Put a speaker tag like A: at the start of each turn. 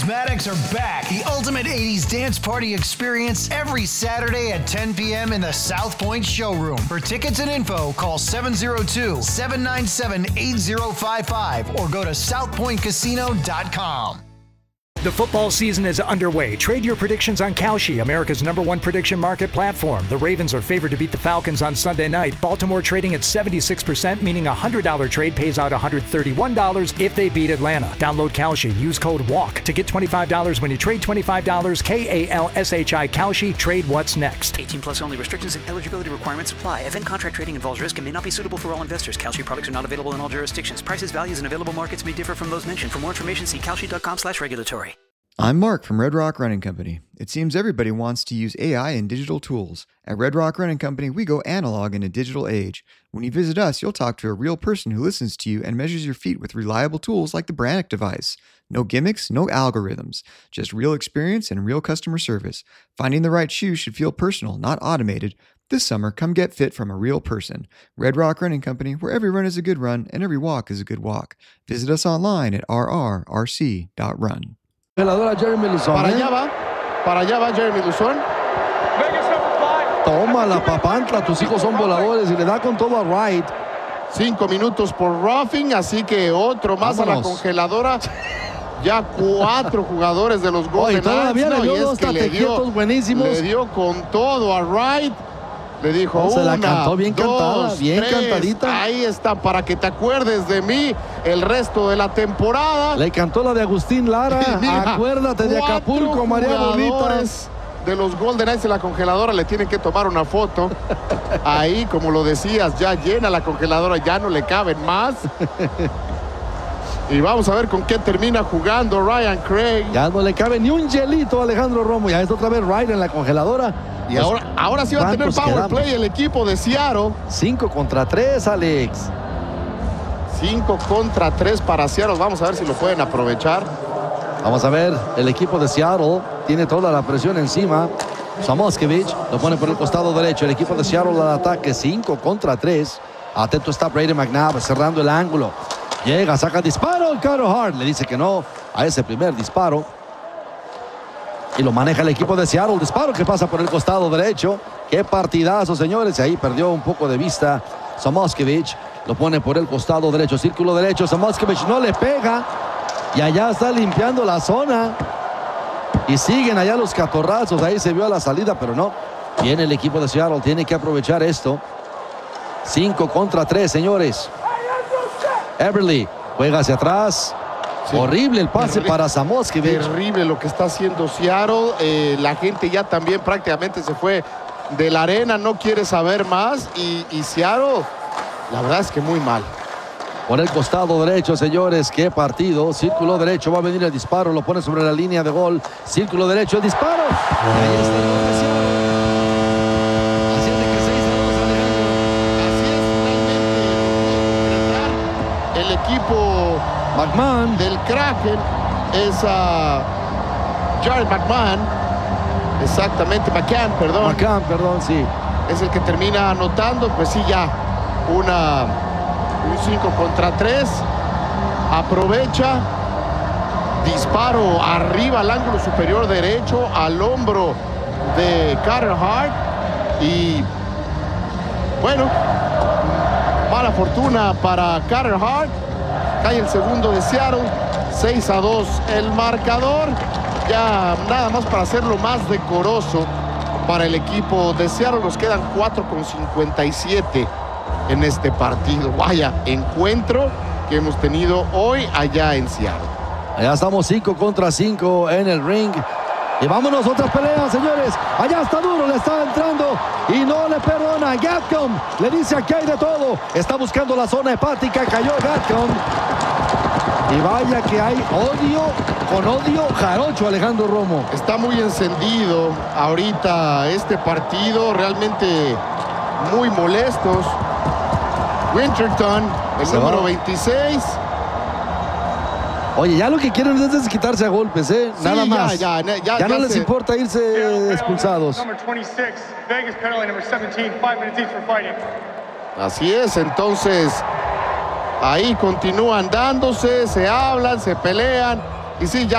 A: Charismatics are back. The ultimate 80s dance party experience every Saturday at 10 p.m. in the South Point showroom. For tickets and info, call 702-797-8055 or go to southpointcasino.com.
B: The football season is underway. Trade your predictions on Kalshi, America's #1 prediction market platform. The Ravens are favored to beat the Falcons on Sunday night. Baltimore trading at 76%, meaning a $100 trade pays out $131 if they beat Atlanta. Download Kalshi. Use code WALK to get $25 when you trade $25. KALSHI Kalshi. Trade what's next.
C: 18 plus only. Restrictions and eligibility requirements apply. Event contract trading involves risk and may not be suitable for all investors. Kalshi products are not available in all jurisdictions. Prices, values, and available markets may differ from those mentioned. For more information, see kalshi.com/regulatory.
D: I'm Mark from Red Rock Running Company. It seems everybody wants to use AI and digital tools. At Red Rock Running Company, we go analog in a digital age. When you visit us, you'll talk to a real person who listens to you and measures your feet with reliable tools like the Brannock device. No gimmicks, no algorithms, just real experience and real customer service. Finding the right shoe should feel personal, not automated. This summer, come get fit from a real person. Red Rock Running Company, where every run is a good run and every walk is a good walk. Visit us online at rrrc.run.
E: Jeremy Luzón. Para allá va Jeremy Luzón. Toma la papantla, tus hijos son voladores y le da con todo a Wright. 5 minutos por roughing, así que otro más. Vámonos a la congeladora. Ya 4 jugadores de los Golden Knights.
F: Todavía le dio dos tatequietos buenísimos.
E: Le dio con todo a Wright. Le dijo
F: se la cantó bien cantada, bien cantadita.
E: Ahí está, para que te acuerdes de mí el resto de la temporada.
F: Le cantó la de Agustín Lara. Mira, acuérdate de Acapulco, María Bonita.
E: De los Golden Knights en la congeladora le tienen que tomar una foto. Ahí, como lo decías, ya llena la congeladora, ya no le caben más. Y vamos a ver con qué termina jugando Ryan Craig.
F: Ya no le cabe ni un hielito a Alejandro Romo. Ya está otra vez Wright en la congeladora.
E: Y ahora sí va a tener power play el equipo de Seattle.
F: 5 contra 3, Alex.
E: 5 contra 3 para Seattle. Vamos a ver si lo pueden aprovechar.
F: Vamos a ver, el equipo de Seattle tiene toda la presión encima. Samoskevich lo pone por el costado derecho. El equipo de Seattle al ataque, 5 contra 3. Atento está Brady McNabb cerrando el ángulo. Llega, saca disparo. Carter Hart le dice que no a ese primer disparo. Y lo maneja el equipo de Seattle. Disparo que pasa por el costado derecho. Qué partidazo, señores. Ahí perdió un poco de vista Samoskevich. Lo pone por el costado derecho. Círculo derecho. Samoskevich no le pega. Y allá está limpiando la zona. Y siguen allá los catorrazos. Ahí se vio a la salida, pero no. Viene el equipo de Seattle. Tiene que aprovechar esto. 5 contra 3, señores. Everly juega hacia atrás. Sí. Horrible el pase para Samoskevich.
E: Terrible lo que está haciendo Seattle. La gente ya también prácticamente se fue de la arena. No quiere saber más. Y Seattle, la verdad es que muy mal.
F: Por el costado derecho, señores, qué partido. Círculo derecho, va a venir el disparo. Lo pone sobre la línea de gol. Círculo derecho, el disparo. Ahí está el gol de Seattle. Así es de que 6-2, Alejandro.
E: Así es, finalmente el equipo
F: McMahon
E: del Kraken es Jared McMahon. Exactamente, McCann, perdón,
F: sí.
E: Es el que termina anotando. Pues sí, ya un 5 contra 3. Aprovecha. Disparo arriba al ángulo superior derecho, al hombro de Carter Hart. Y bueno, mala fortuna para Carter Hart. Cae el segundo de Seattle. 6-2 el marcador. Ya nada más para hacerlo más decoroso para el equipo de Seattle. Nos quedan 4:57 en este partido. Vaya encuentro que hemos tenido hoy allá en Seattle.
F: Allá estamos 5 contra 5 en el ring. Y vámonos, otra pelea, señores. Allá está duro, le está entrando y no le perdona. Gatcom le dice: aquí hay de todo. Está buscando la zona hepática. Cayó Gatcom. Y vaya que hay odio, con odio jarocho, Alejandro Romo.
E: Está muy encendido ahorita este partido. Realmente muy molestos. Winterton, el número 26.
F: Oye, ya lo que quieren es desquitarse a golpes, ¿eh?
E: Sí,
F: nada más.
E: Ya
F: no les importa irse expulsados.
E: Así es, entonces ahí continúan dándose, se hablan, se pelean. Y sí, ya